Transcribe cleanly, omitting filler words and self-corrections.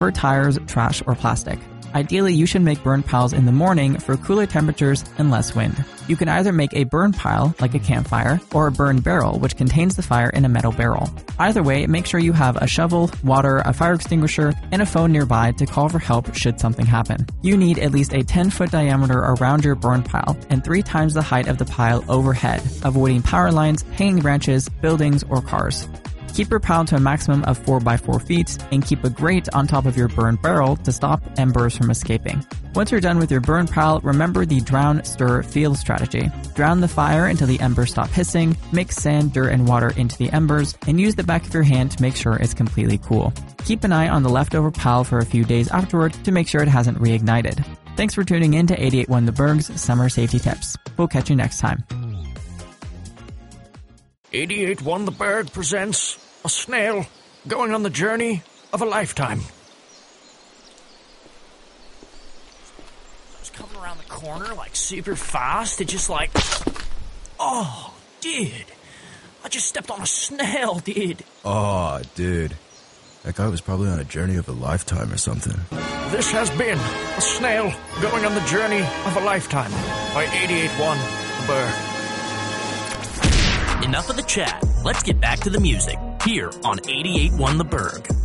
for tires, trash, or plastic. Ideally, you should make burn piles in the morning for cooler temperatures and less wind. You can either make a burn pile, like a campfire, or a burn barrel, which contains the fire in a metal barrel. Either way, make sure you have a shovel, water, a fire extinguisher, and a phone nearby to call for help should something happen. You need at least a 10-foot diameter around your burn pile and 3 times the height of the pile overhead, avoiding power lines, hanging branches, buildings, or cars. Keep your pile to a maximum of 4 by 4 feet and keep a grate on top of your burn barrel to stop embers from escaping. Once you're done with your burn pile, remember the drown, stir, field strategy. Drown the fire until the embers stop hissing, mix sand, dirt, and water into the embers, and use the back of your hand to make sure it's completely cool. Keep an eye on the leftover pile for a few days afterward to make sure it hasn't reignited. Thanks for tuning in to 88.1 The Berg's Summer Safety Tips. We'll catch you next time. 88.1 The Berg presents a snail going on the journey of a lifetime. It's coming around the corner like super fast. It just like, oh, dude, I just stepped on a snail, dude. Oh, dude, that guy was probably on a journey of a lifetime or something. This has been a snail going on the journey of a lifetime by 88.1 The Berg. Enough of the chat. Let's get back to the music here on 88.1 The Berg.